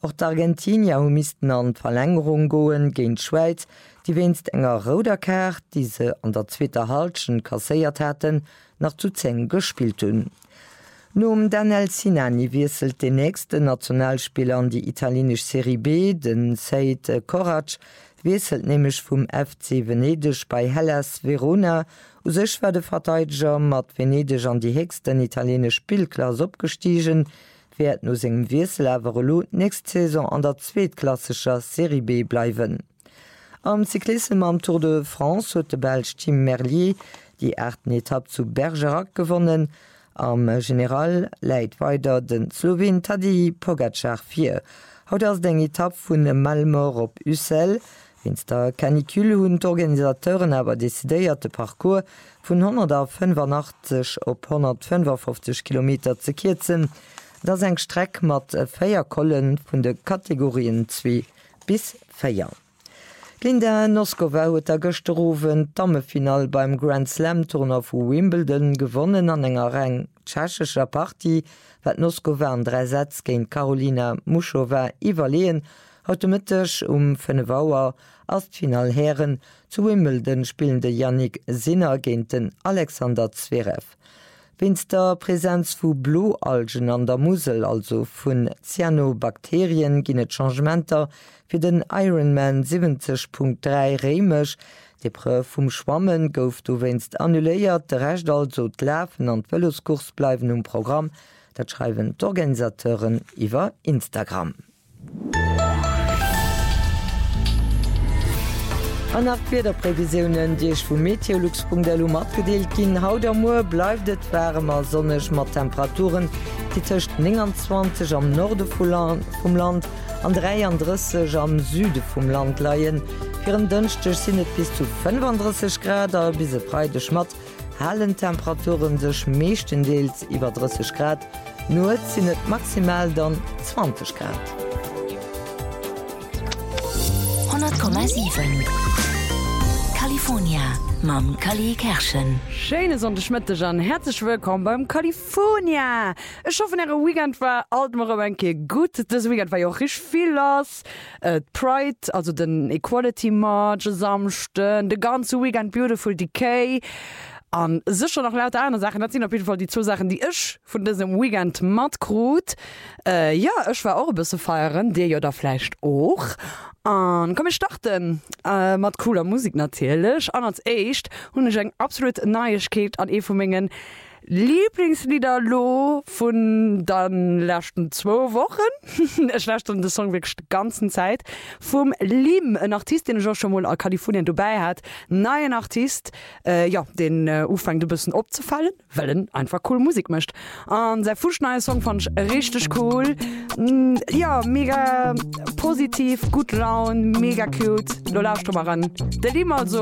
Auch d'Argentinier humisten an Verlängerung goen géint Schweiz, die wennst enger Roderkart, die se an der zweiter Halschen kasséiert hätten, nach zu 10 gespielt hun. Nom Daniel Sinani wieselt den nächste Nationalspieler an die italienisch Serie B, den Seid Korac, wieselt nämlich vom FC Venedig bei Hellas Verona, u sech war de Verteidiger mat Venedig an die höchsten italienisch Spielklasse abgestiegen, werd no segem Wiesel awer nächst Saison an der zweetklassischer Serie B bleiwen. Am Cyclisme am Tour de France huet de Belg Tim Merlier die 8. Etappe zu Bergerac gewonnen. Am General läit weiter den Slowen Tadej Pogacar 4. Haut ass deng Etappe vun de Malmort op Ussel, wenn's der Kanikül hunn d'Organisateuren awer desidéierte Parcours vun 185 op 155 km ze kiezen, dats eng Streck mat Féierkollen vun de Kategorien 2 bis 4. Linda Noskova huet der gëchterowen Dammefinal beim Grand Slam-Turner vu Wimbledon gewonnen an enger eng tschechescher Party, wat Noskova an 3 Sätz géint Karolina Muchova iwwerleen, haut Mëttech 5 Auer as d'Final Herren zu Wimbledon spielende Yannick Sinner géint den Alexander Zverev. Wenn's der Präsenz vu Blualgen an der Musel, also vun Cyanobakterien, ginnet Changementer fir den Ironman 70.3 Remech. De Preuve vum Schwammen gouf du wennst annuléiert, de recht also d'Läfen an d'Veloskurs bleiwen Programm, dat schreiwen d'Organisateuren iwwer Instagram. An nach Wetterprävisionen, die ich vum Meteorlux.delu matgedeelt ginn, haut am Moer bleibt et wärmer sonnech mat Temperaturen, die tëcht 29 am Norde vum Land, an 33 am Süde vum Land leien. Fir en dënchtech sinnet bis zu 35 Grad bis e Freide mat, hellen Temperaturen sech meeschtendeels iwwer 30 Grad, nur sinnet maximal dann 20 Grad. 100,7 California, Mam Kali Kerschen. Schöne Sonntagmittag an, herzlich willkommen beim California. Ich hoffe, Ihre Weekend war altmorbenke gut. Das Weekend war ja auch richtig viel los. Pride, also den Equality March, Samstag, der ganze Weekend Beautiful Decay. Und sicher noch lauter andere Sachen. Das sind auf jeden Fall die 2 Sachen, die ich von diesem Weekend mitgebracht. Ja, ich war auch ein bisschen feiern, der ja da vielleicht auch. Und komm ich starten mit cooler Musik natürlich. Und als echt habe ich eine absolut Neuigkeit an von meinen Lieblingslieder von den letzten 2 Wochen. Ich lasse den Song wirklich die ganze Zeit. Vom Lim, ein Artist, den ich auch schon mal in Kalifornien dabei hat. Neuen Artist, ja, den anfängt ein bisschen abzufallen, weil er einfach cool Musik macht. Und sein neue Song fand ich richtig cool. Ja, mega positiv, gut Laune, mega cute. Du laufst mal ran. Der Lim also.